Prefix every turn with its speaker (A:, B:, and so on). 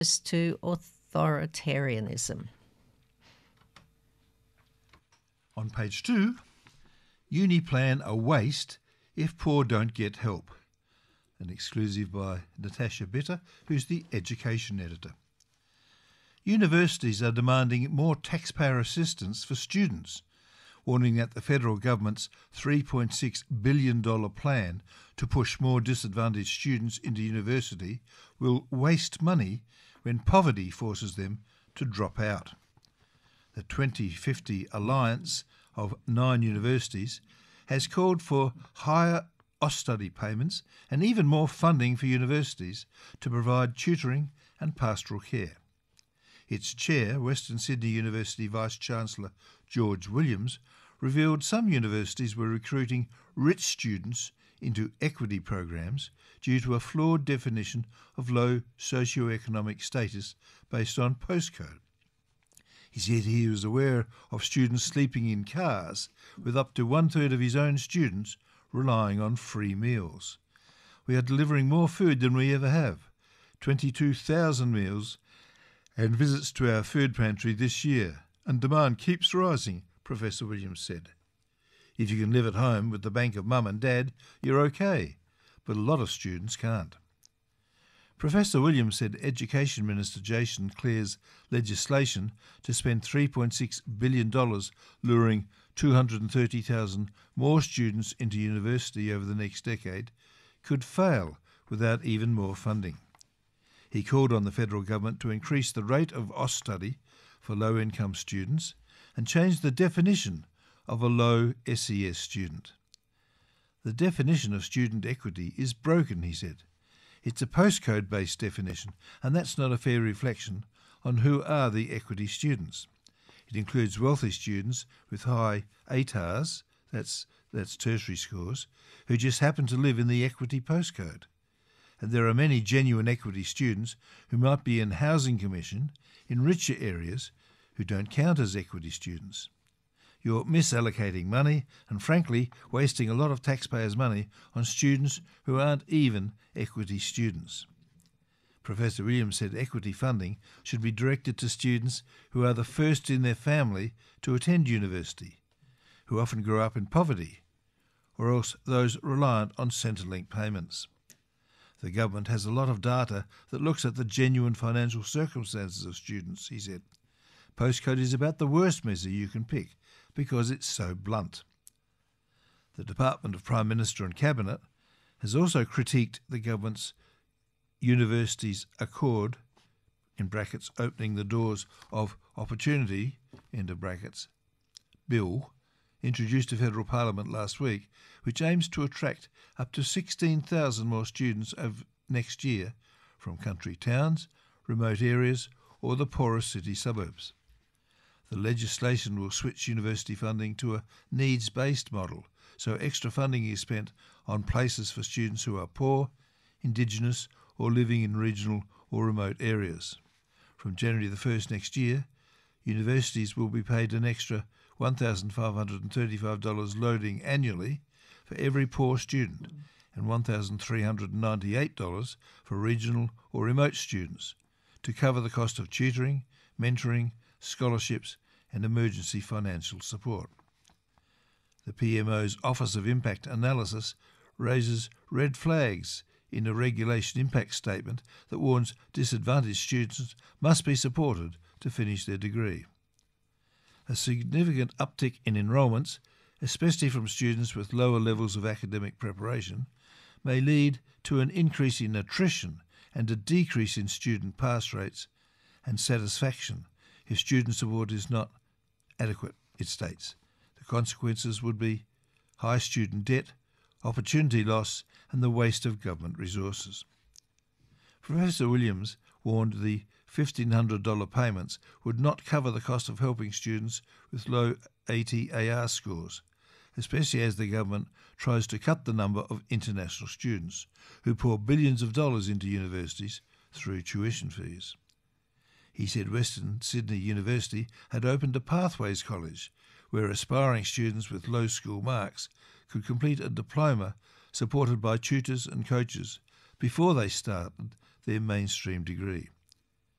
A: to authoritarianism.
B: On page 2, uni plan a waste if poor don't get help. An exclusive by Natasha Bitter, who's the education editor. Universities are demanding more taxpayer assistance for students, warning that the federal government's $3.6 billion plan to push more disadvantaged students into university will waste money when poverty forces them to drop out. The 2050 Alliance of 9 universities has called for higher Austudy payments and even more funding for universities to provide tutoring and pastoral care. Its chair, Western Sydney University Vice-Chancellor George Williams, revealed some universities were recruiting rich students into equity programs due to a flawed definition of low socio-economic status based on postcode. He said he was aware of students sleeping in cars, with up to 1/3 of his own students relying on free meals. We are delivering more food than we ever have, 22,000 meals and visits to our food pantry this year, and demand keeps rising, Professor Williams said. If you can live at home with the bank of mum and dad, you're okay, but a lot of students can't. Professor Williams said Education Minister Jason Clare's legislation to spend $3.6 billion luring 230,000 more students into university over the next decade could fail without even more funding. He called on the federal government to increase the rate of Austudy for low-income students and change the definition of a low SES student. The definition of student equity is broken, he said. It's a postcode-based definition, and that's not a fair reflection on who are the equity students. It includes wealthy students with high ATARs, that's tertiary scores, who just happen to live in the equity postcode. And there are many genuine equity students who might be in Housing Commission in richer areas who don't count as equity students. You're misallocating money and, frankly, wasting a lot of taxpayers' money on students who aren't even equity students. Professor Williams said equity funding should be directed to students who are the first in their family to attend university, who often grow up in poverty, or else those reliant on Centrelink payments. The government has a lot of data that looks at the genuine financial circumstances of students, he said. Postcode is about the worst measure you can pick because it's so blunt. The Department of Prime Minister and Cabinet has also critiqued the government's Universities Accord, in brackets, opening the doors of opportunity, into brackets, bill, introduced to Federal Parliament last week, which aims to attract up to 16,000 more students over next year from country towns, remote areas or the poorest city suburbs. The legislation will switch university funding to a needs-based model, so extra funding is spent on places for students who are poor, Indigenous or living in regional or remote areas. From January the 1st next year, universities will be paid an extra $1,535 loading annually for every poor student and $1,398 for regional or remote students to cover the cost of tutoring, mentoring, scholarships and emergency financial support. The PMO's Office of Impact Analysis raises red flags in a regulation impact statement that warns disadvantaged students must be supported to finish their degree. A significant uptick in enrolments, especially from students with lower levels of academic preparation, may lead to an increase in attrition and a decrease in student pass rates and satisfaction if student support is not adequate, it states. The consequences would be high student debt, opportunity loss and the waste of government resources. Professor Williams warned the $1,500 payments would not cover the cost of helping students with low ATAR scores, especially as the government tries to cut the number of international students who pour billions of dollars into universities through tuition fees. He said Western Sydney University had opened a Pathways College where aspiring students with low school marks could complete a diploma supported by tutors and coaches before they started their mainstream degree.